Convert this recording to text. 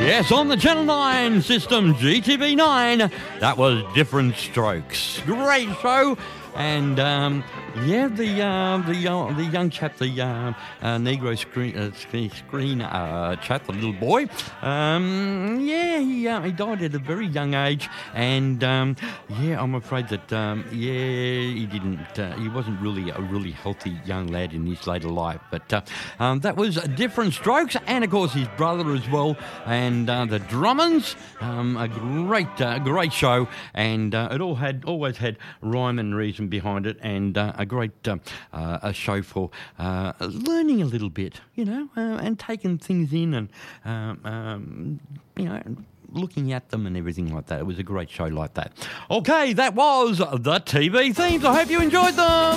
Yes, on the Channel 9 system, GTV9, that was Different Strokes. Great show. And, the young chap, the Negro screen chap, the little boy, he died at a very young age. And, I'm afraid that, he didn't, he wasn't really a really healthy young lad in his later life. But that was Different Strokes, and, of course, his brother as well, and the Drummins, a great show, and it always had rhyme and reason behind it, and a great a show for learning a little bit, and taking things in and, looking at them and everything like that. It was a great show like that. Okay, that was the TV themes. I hope you enjoyed them.